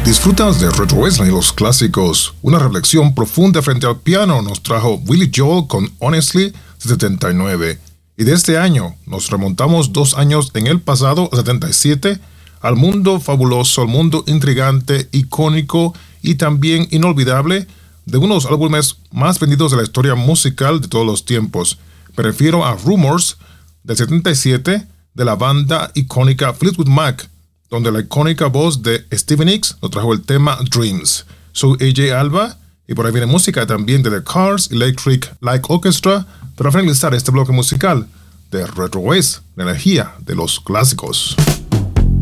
Disfrutas de Retro Western y los clásicos. Una reflexión profunda frente al piano nos trajo Billy Joel con Honestly 79. Y de este año nos remontamos 2 años en el pasado, 77, al mundo fabuloso, al mundo intrigante, icónico y también inolvidable de uno de los álbumes más vendidos de la historia musical de todos los tiempos. Me refiero a Rumors del 77 de la banda icónica Fleetwood Mac, donde la icónica voz de Stevie Nicks nos trajo el tema Dreams. Soy AJ Alba y por ahí viene música también de The Cars, Electric Light Orchestra, para finalizar este bloque musical de Retro West, la energía de los clásicos.